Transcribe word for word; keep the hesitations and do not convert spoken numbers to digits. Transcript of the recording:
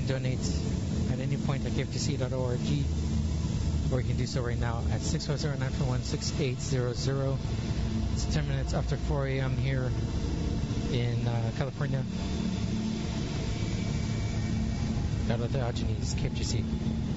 can donate at any point at K F T C dot org, or you can do so right now at six five zero, nine four one, six eight zero zero. It's ten minutes after four a.m. here in uh, California. Shout out to Algenes, K F T C.